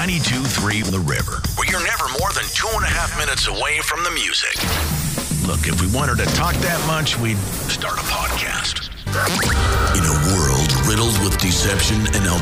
92.3 The River, where you're never more than 2.5 minutes away from the music. Look, if we wanted to talk that much, we'd start a podcast. In a world riddled with deception and